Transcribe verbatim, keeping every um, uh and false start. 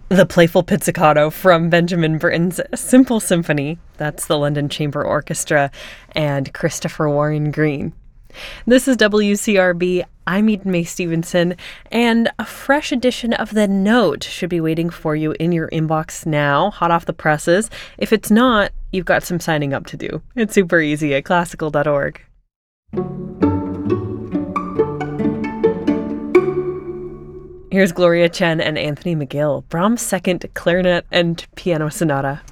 The Playful Pizzicato from Benjamin Britten's Simple Symphony. That's the London Chamber Orchestra and Christopher Warren Green. This is W C R B. I'm Eden Mae Stevenson, and a fresh edition of The Note should be waiting for you in your inbox now, hot off the presses. If it's not, you've got some signing up to do. It's super easy at classical dot org. Here's Gloria Chen and Anthony McGill, Brahms' Second Clarinet and Piano Sonata.